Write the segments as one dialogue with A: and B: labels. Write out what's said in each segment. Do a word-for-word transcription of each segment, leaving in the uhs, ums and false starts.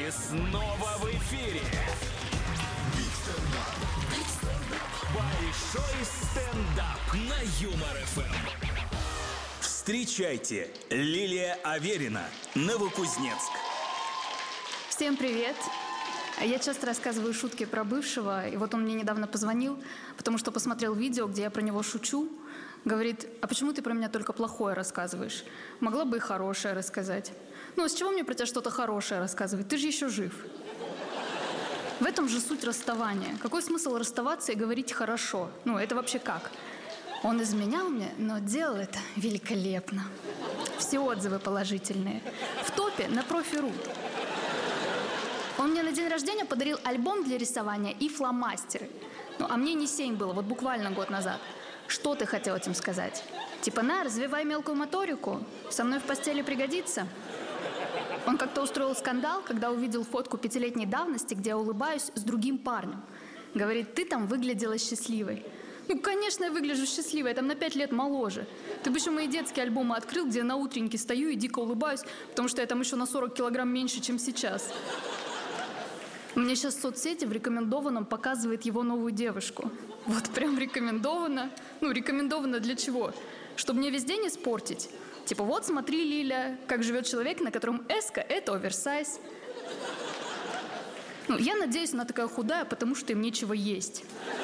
A: Мы снова в эфире. Большой стендап на Юмор эф эм. Встречайте, Лилия Аверина, Новокузнецк.
B: Всем привет! Я часто рассказываю шутки про бывшего, и вот он мне недавно позвонил, потому что посмотрел видео, где я про него шучу. Говорит: а почему ты про меня только плохое рассказываешь? Могла бы и хорошее рассказать. Ну, а с чего мне про тебя что-то хорошее рассказывать? Ты же еще жив. В этом же суть расставания. Какой смысл расставаться и говорить «хорошо»? Ну, это вообще как? Он изменял мне, но делал это великолепно. Все отзывы положительные. В топе на профи.ру. Он мне на день рождения подарил альбом для рисования и фломастеры. Ну, а мне не семь было, вот буквально год назад. Что ты хотел этим сказать? Типа, на, развивай мелкую моторику, со мной в постели пригодится. Он как-то устроил скандал, когда увидел фотку пятилетней давности, где я улыбаюсь с другим парнем. Говорит: ты там выглядела счастливой. Ну, конечно, я выгляжу счастливой, я там на пять лет моложе. Ты бы еще мои детские альбомы открыл, где я на утреннике стою и дико улыбаюсь, потому что я там еще на сорок килограмм меньше, чем сейчас. Мне сейчас в соцсети в рекомендованном показывает его новую девушку. Вот прям рекомендовано. Ну, рекомендовано для чего? Чтобы мне весь день испортить. Типа, вот смотри, Лиля, как живет человек, на котором эска – это оверсайз. Ну, я надеюсь, она такая худая, потому что им нечего есть.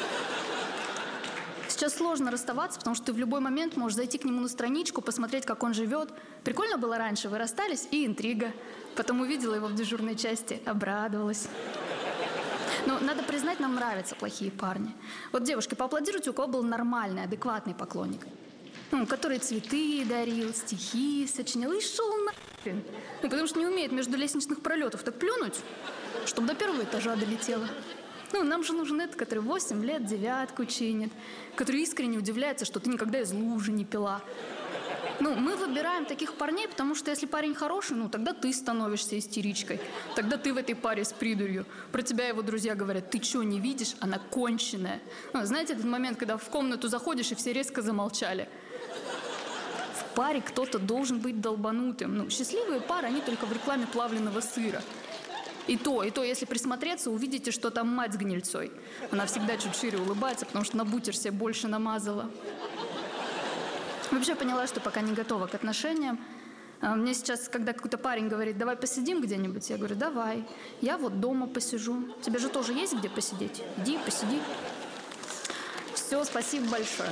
B: Сейчас сложно расставаться, потому что ты в любой момент можешь зайти к нему на страничку, посмотреть, как он живет. Прикольно было раньше, вы расстались, и интрига. Потом увидела его в дежурной части, обрадовалась. Но надо признать, нам нравятся плохие парни. Вот, девушки, поаплодируйте, у кого был нормальный, адекватный поклонник. Ну, который цветы дарил, стихи сочинял и шел нахрен. Ну, потому что не умеет между лестничных пролетов так плюнуть, чтобы до первого этажа долетело. Ну, нам же нужен этот, который восемь лет девятку чинит, который искренне удивляется, что ты никогда из лужи не пила. Ну, мы выбираем таких парней, потому что если парень хороший, ну, тогда ты становишься истеричкой. Тогда ты в этой паре с придурью. Про тебя его друзья говорят: ты что, не видишь? Она конченая. Ну, знаете этот момент, когда в комнату заходишь, и все резко замолчали? В паре кто-то должен быть долбанутым. Ну, счастливые пары, они только в рекламе плавленного сыра. И то, и то, если присмотреться, увидите, что там мать с гнильцой. Она всегда чуть шире улыбается, потому что на бутер себе больше намазала. Вообще поняла, что пока не готова к отношениям. Мне сейчас, когда какой-то парень говорит: давай посидим где-нибудь, я говорю: давай. Я вот дома посижу. Тебе же тоже есть где посидеть? Иди, посиди. Все, спасибо большое.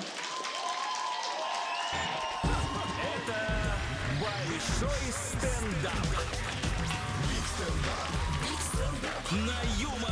A: Это большой стендап. На Юмор.